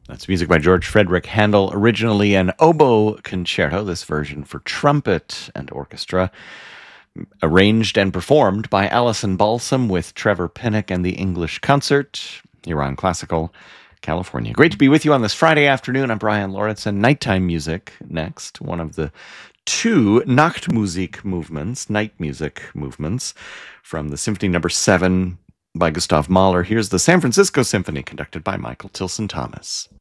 That's music by George Frederick Handel, originally an oboe concerto, this version for trumpet and orchestra, arranged and performed by Alison Balsam with Trevor Pinnock and the English Concert, here on Classical California. Great to be with you on this Friday afternoon. I'm Brian Lauritsen. Nighttime music next, one of the two Nachtmusik movements, night music movements, from the Symphony No. 7 by Gustav Mahler. Here's the San Francisco Symphony, conducted by Michael Tilson Thomas.